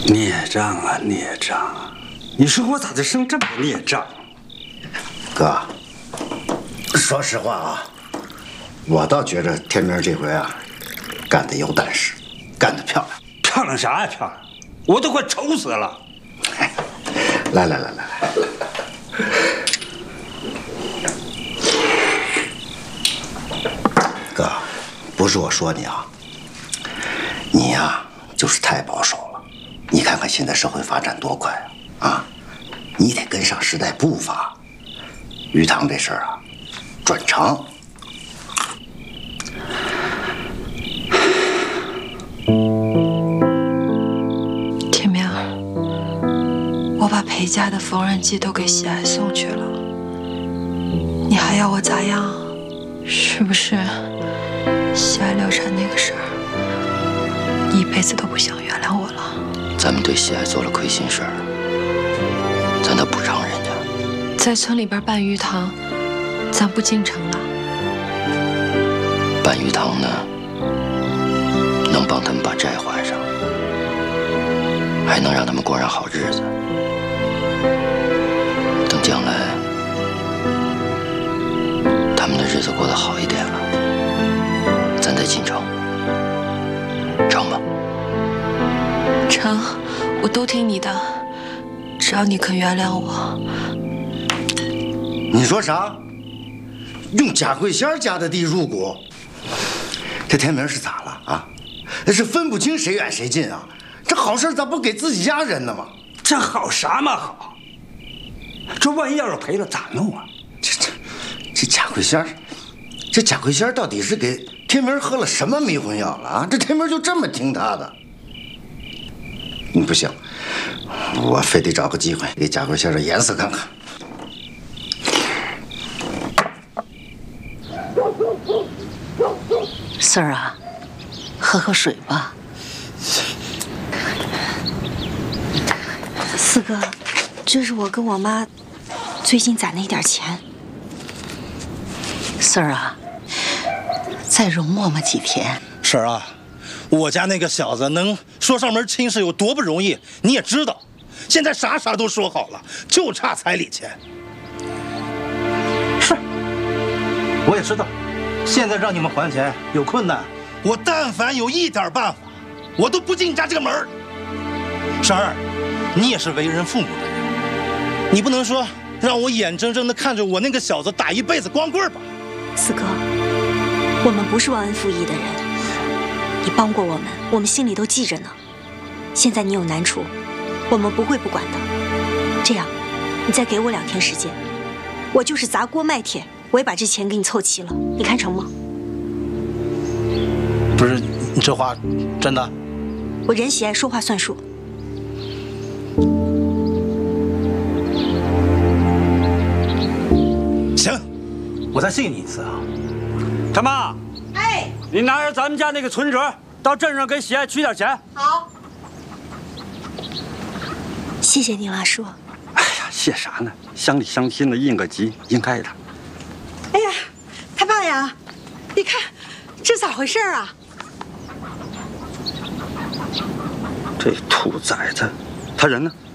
孽障啊，孽障啊！你说我咋就生这么个孽障？ 哥，说实话啊，我倒觉着天明这回啊，干得有胆识，干得漂亮。 漂亮啥呀漂亮？我都快愁死了。 来，哥，不是我说你啊，你呀就是太保守了。你看看现在社会发展多快啊！你得跟上时代步伐。鱼塘这事儿啊，转长。 天明，我把裴家的缝纫机都给喜爱送去了，你还要我咋样？是不是喜爱流产那个事儿，你一辈子都不想原谅我了？ 咱们对喜爱做了亏心事儿，咱得补偿人家。 在村里边办鱼塘，咱不进城了？ 办鱼塘呢，能帮他们把债还上，还能让他们过上好日子。等将来他们的日子过得好一点了，咱再进城，成吗？ 成，我都听你的，只要你肯原谅我。 你说啥？用贾桂仙家的地入股？这天明是咋了啊？是分不清谁远谁近啊？这好事咋不给自己家人呢吗？ 这好啥嘛好？这万一要是赔了咋弄啊？ 这贾桂仙，这贾桂仙到底是给天明喝了什么迷魂药了啊？这天明就这么听他的？不行，我非得找个机会给贾桂仙的颜色看看。 四儿啊，喝口水吧。 四哥，这是我跟我妈最近攒的一点钱。 四儿啊，再容磨磨几天。 婶儿啊，我家那个小子能说上门亲事有多不容易，你也知道。现在啥都说好了，就差彩礼钱。是，我也知道，现在让你们还钱有困难。我但凡有一点办法，我都不进你家这个门儿。婶儿，你也是为人父母的人，你不能说让我眼睁睁地看着我那个小子打一辈子光棍吧？ 四哥，我们不是忘恩负义的人，你帮过我们，我们心里都记着呢。现在你有难处，我们不会不管的。这样，你再给我2天时间，我就是砸锅卖铁，我也把这钱给你凑齐了，你看成吗？ 不是，你这话真的？ 我任喜爱说话算数。 行，我再信你一次啊。 他妈， 哎， 你拿着咱们家那个存折到镇上给喜爱取点钱。 好。 谢谢你了，叔。 哎呀，谢啥呢？乡里乡亲的应个急，应该的。 哎呀，太棒呀！你看，这咋回事啊？ 这土崽子，他人呢？